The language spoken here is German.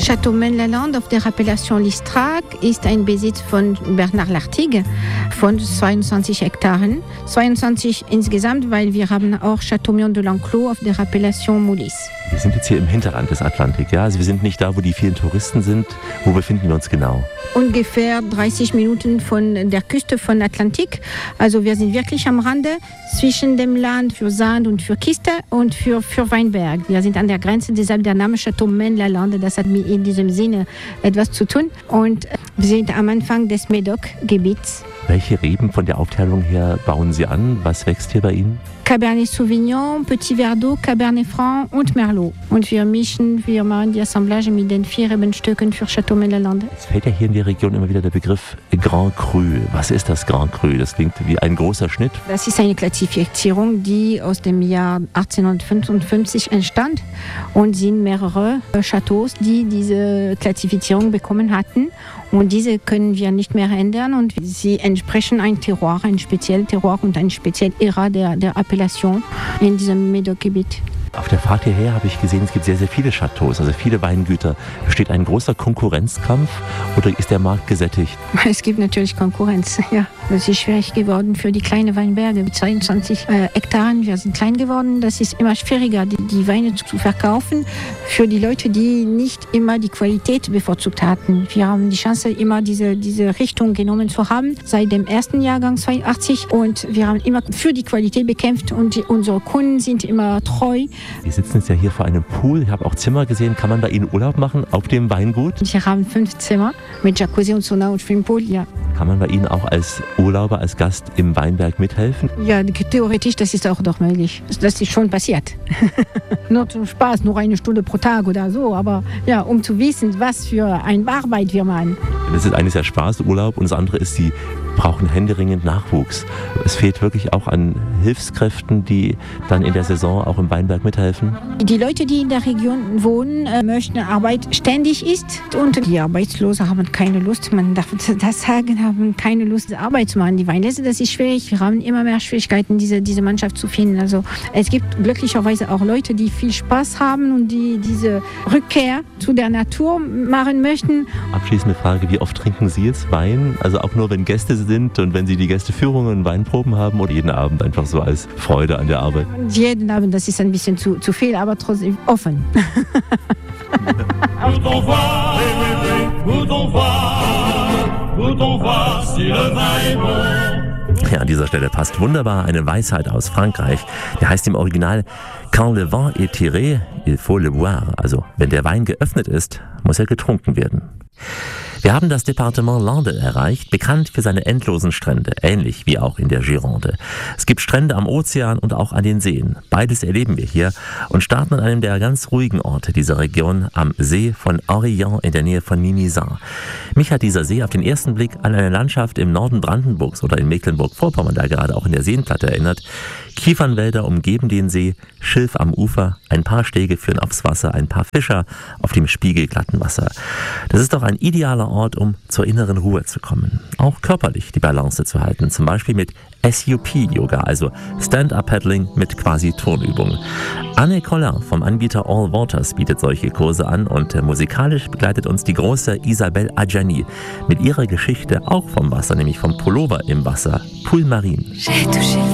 Château Maine-la-Lande auf der Appellation Listrac ist ein Besitz von Bernard Lartigue von 22 Hektaren. 22 insgesamt, weil wir haben auch Château Mion de l'Enclos auf der Appellation Moulis. Wir sind jetzt hier im Hinterrand des Atlantik, ja? Also wir sind nicht da, wo die vielen Touristen sind. Wo befinden wir uns genau? Ungefähr 30 Minuten von der Küste von Atlantik. Also wir sind wirklich am Rande zwischen dem Land für Sand und für Kiste und für Weinberg. Wir sind an der Grenze, deshalb der Name Château Maine-la-Lande, das hat mit in diesem Sinne etwas zu tun. Und wir sind am Anfang des Médoc-Gebiets. Welche Reben von der Aufteilung her bauen Sie an? Was wächst hier bei Ihnen? Cabernet Sauvignon, Petit Verdot, Cabernet Franc und Merlot. Und wir machen die Assemblage mit den 4 Rebenstöcken für Château Maine-la-Lande. Es fällt ja hier in der Region immer wieder der Begriff Grand Cru. Was ist das Grand Cru? Das klingt wie ein großer Schnitt. Das ist eine Klassifizierung, die aus dem Jahr 1855 entstand und sind mehrere Chateaus, die diese Klassifizierung bekommen hatten. Und diese können wir nicht mehr ändern und sie entsprechen ein Terroir, ein spezielles Terroir und ein spezielles Ära der Appellation in diesem Médoc-Gebiet. Auf der Fahrt hierher habe ich gesehen, es gibt sehr, sehr viele Chateaus, also viele Weingüter. Besteht ein großer Konkurrenzkampf oder ist der Markt gesättigt? Es gibt natürlich Konkurrenz, ja. Es ist schwierig geworden für die kleinen Weinberge mit 22 Hektaren. Wir sind klein geworden. Das ist immer schwieriger, die Weine zu verkaufen für die Leute, die nicht immer die Qualität bevorzugt hatten. Wir haben die Chance, immer diese Richtung genommen zu haben, seit dem ersten Jahrgang 82. Und wir haben immer für die Qualität bekämpft und unsere Kunden sind immer treu. Wir sitzen jetzt ja hier vor einem Pool. Ich habe auch Zimmer gesehen. Kann man bei Ihnen Urlaub machen auf dem Weingut? Wir haben 5 Zimmer mit Jacuzzi und Sauna und Schwimmpool, ja. Kann man bei Ihnen auch als Urlauber, als Gast im Weinberg mithelfen? Ja, theoretisch, das ist auch doch möglich. Das ist schon passiert. Nur zum Spaß, nur 1 Stunde pro Tag oder so. Aber ja, um zu wissen, was für eine Arbeit wir machen. Das ist eines ja Spaß, Urlaub, und das andere ist, Sie brauchen händeringend Nachwuchs. Es fehlt wirklich auch an Hilfskräften, die dann in der Saison auch im Weinberg mithelfen. Die Leute, die in der Region wohnen, möchten Arbeit ständig ist und die Arbeitslosen haben keine Lust, man darf das sagen, haben keine Lust, Arbeit zu machen. Die Weinlese, das ist schwierig. Wir haben immer mehr Schwierigkeiten, diese Mannschaft zu finden. Also es gibt glücklicherweise auch Leute, die viel Spaß haben und die diese Rückkehr zu der Natur machen möchten. Abschließende Frage, wie oft trinken Sie jetzt Wein? Also auch nur, wenn Gäste sind und wenn Sie die Gästeführungen und Weinproben haben oder jeden Abend einfach so als Freude an der Arbeit? Jeden Abend, das ist ein bisschen zu viel, aber trotzdem offen. Ja, an dieser Stelle passt wunderbar eine Weisheit aus Frankreich. Der heißt im Original Quand le vin est tiré, il faut le boire. Also, wenn der Wein geöffnet ist, muss er getrunken werden. Wir haben das Departement Landes erreicht, bekannt für seine endlosen Strände, ähnlich wie auch in der Gironde. Es gibt Strände am Ozean und auch an den Seen. Beides erleben wir hier und starten an einem der ganz ruhigen Orte dieser Region, am See von Aurillon in der Nähe von Mimizan. Mich hat dieser See auf den ersten Blick an eine Landschaft im Norden Brandenburgs oder in Mecklenburg-Vorpommern, da gerade auch in der Seenplatte erinnert. Kiefernwälder umgeben den See, Schilf am Ufer, ein paar Stege führen aufs Wasser, ein paar Fischer auf dem spiegelglatten Wasser. Das ist doch ein idealer Ort, um zur inneren Ruhe zu kommen. Auch körperlich die Balance zu halten, zum Beispiel mit SUP-Yoga, also Stand-Up-Paddling mit quasi Turnübungen. Anne Collin vom Anbieter All Waters bietet solche Kurse an und musikalisch begleitet uns die große Isabelle Adjani mit ihrer Geschichte auch vom Wasser, nämlich vom Pullover im Wasser, Pool Marine.